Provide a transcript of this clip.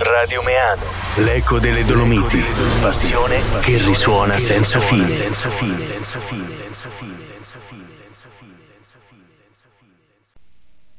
Radio Meano, l'eco delle Dolomiti, passione che risuona senza fine.